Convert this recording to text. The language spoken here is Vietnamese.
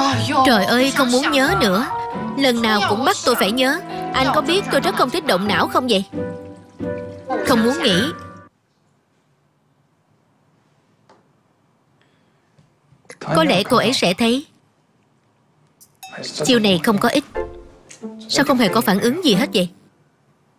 Trời ơi, không muốn nhớ nữa. Lần nào cũng bắt tôi phải nhớ. Anh có biết tôi rất không thích động não không vậy? Không muốn nghĩ. Có lẽ cô ấy sẽ thấy chiêu này không có ích. Sao không hề có phản ứng gì hết vậy?